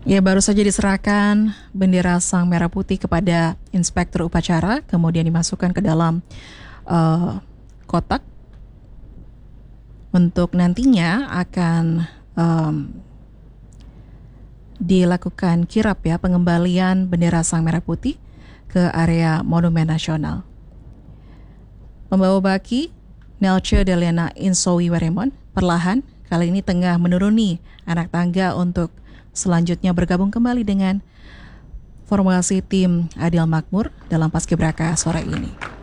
Ya, baru saja diserahkan bendera Sang Merah Putih kepada Inspektur Upacara, kemudian dimasukkan ke dalam kotak untuk nantinya akan dilakukan kirap ya, pengembalian bendera Sang Merah Putih ke area Monumen Nasional. Pembawa baki Nelce Deliana Insowi Weremon perlahan kali ini tengah menuruni anak tangga untuk selanjutnya bergabung kembali dengan formasi tim Adil Makmur dalam Paskibraka sore ini.